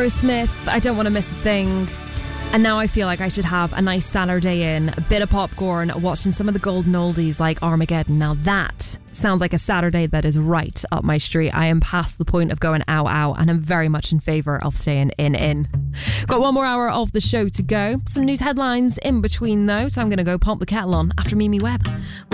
Aerosmith, I Don't Want to Miss a Thing. And now I feel like I should have a nice Saturday in, a bit of popcorn, watching some of the golden oldies like Armageddon. Now that sounds like a Saturday that is right up my street. I am past the point of going ow ow, and I'm very much in favour of staying in. Got one more hour of the show to go. Some news headlines in between though, so I'm going to go pump the kettle on after Mimi Webb.